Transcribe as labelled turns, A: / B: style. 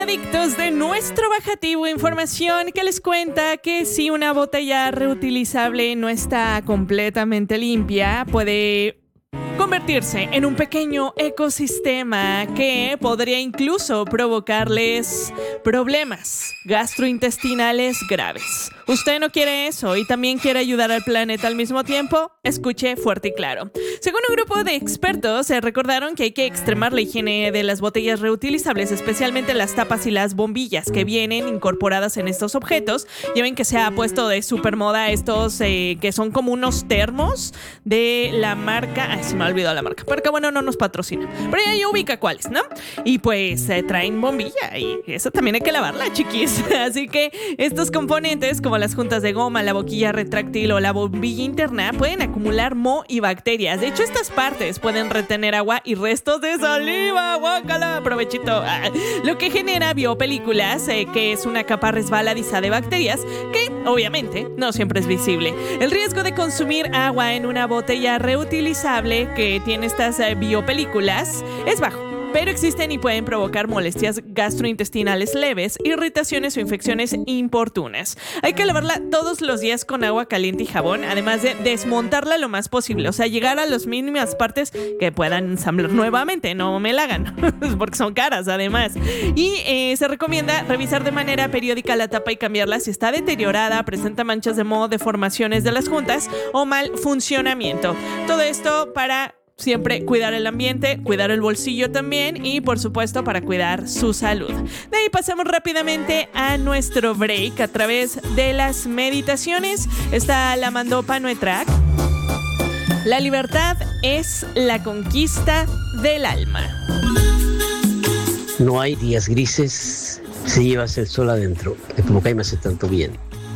A: Adictos de nuestro bajativo, información que les cuenta que si una botella reutilizable no está completamente limpia, puede convertirse en un pequeño ecosistema que podría incluso provocarles problemas gastrointestinales graves. ¿Usted no quiere eso y también quiere ayudar al planeta al mismo tiempo? Escuche fuerte y claro. Según un grupo de expertos, recordaron que hay que extremar la higiene de las botellas reutilizables, especialmente las tapas y las bombillas que vienen incorporadas en estos objetos. Ya ven que se ha puesto de super moda estos que son como unos termos de la marca... Ay, se me ha olvidado la marca. Porque bueno, no nos patrocina. Pero ya ubica cuáles, ¿no? Y pues traen bombilla y eso también hay que lavarla, chiquis. Así que estos componentes, como las juntas de goma, la boquilla retráctil o la bombilla interna, pueden acumular moho y bacterias. De hecho, estas partes pueden retener agua y restos de saliva. ¡Guácala! Provechito. Lo que genera biopelículas, que es una capa resbaladiza de bacterias que, obviamente, no siempre es visible. El riesgo de consumir agua en una botella reutilizable que tiene estas biopelículas es bajo, pero existen y pueden provocar molestias gastrointestinales leves, irritaciones o infecciones importunas. Hay que lavarla todos los días con agua caliente y jabón, además de desmontarla lo más posible, o sea, llegar a las mínimas partes que puedan ensamblar nuevamente, no me la hagan, porque son caras además. Y se recomienda revisar de manera periódica la tapa y cambiarla si está deteriorada, presenta manchas de moho, deformaciones de las juntas o mal funcionamiento. Todo esto para siempre cuidar el ambiente, cuidar el bolsillo también y por supuesto para cuidar su salud. De ahí pasamos rápidamente a nuestro break a través de las meditaciones. Está la Mandopa Nuetrak. La libertad es la conquista del alma.
B: No hay días grises si llevas el sol adentro. Es como que me hace tanto bien.